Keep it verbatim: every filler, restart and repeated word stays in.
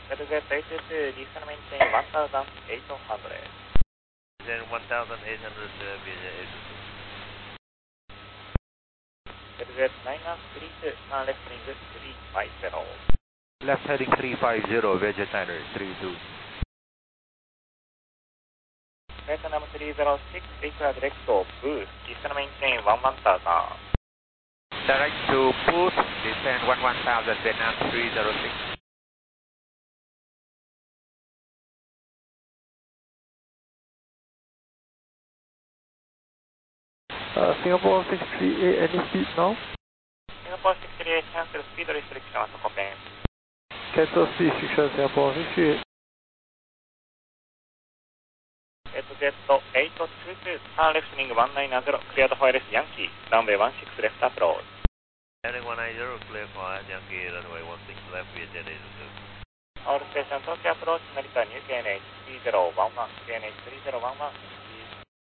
Jet eight two two, descend maintain one thousand eight hundred. Then one thousand eight hundred, uh, Vietjet eight two two. Jet nine one three two, turn left heading three five zero. Left heading three five zero, Vietjet Niner three two. Vietnam three zero six, take a direct to boost, descend maintain one one thousand. Direct to boost, descend one one thousand, Vietnam three zero six. Uh, Singapore six three eight, any speed now? Singapore six three eight, cancel speed restriction at Copenhagen. Cancel speed restriction, Singapore six three eight. Jet eight two two, turn left heading one nine zero, cleared for L S Yankee, runway one six left approach. Heading one nine zero, clear for Yankee, runway one six left, Vietjet eight two two. All station Tokyo approach, Narita New K N H three zero one one, K N H three zero one one.